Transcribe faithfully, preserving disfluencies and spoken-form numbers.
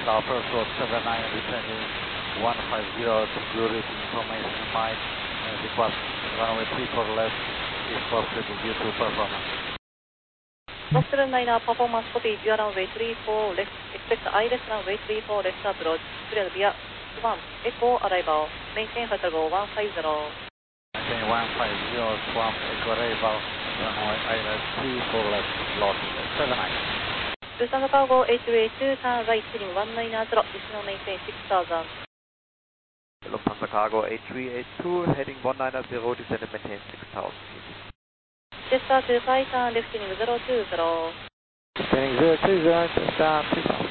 South first road seven nine descending one five zero to blue routing information might uh, request runway three four left is possible due to performance. Fox seven nine er performance copy via runway three four left, expect I left runway three four left approach, clear via one echo arrival, maintain hotel go one five zero. Maintain one five zero, Swamp echo arrival, runway I left three four left, lot seven nine. Lufthansa Cargo A two A two, turn right heading one nine zero, descend maintain six thousand. Lufthansa Cargo A three A two, heading one nine zero, descend and maintain six thousand. Jetstar two five, turn left heading zero two zero. Descending zero two zero, Jetstar two five.